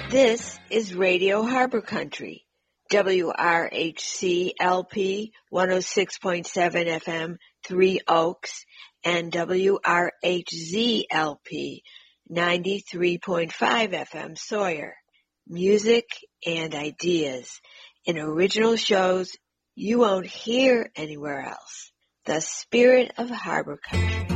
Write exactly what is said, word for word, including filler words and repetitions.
This is Radio Harbor Country, W R H C L P one oh six point seven F M, Three Oaks, and W R H Z L P ninety-three point five F M, Sawyer. Music and ideas in original shows you won't hear anywhere else. The spirit of Harbor Country.